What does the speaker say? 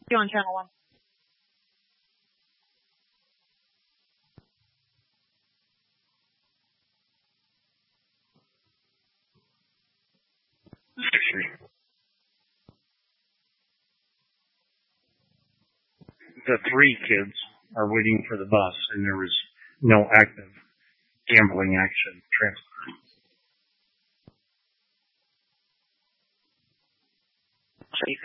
You on channel 1. The 3 kids are waiting for the bus, and there was no active gambling action transpired.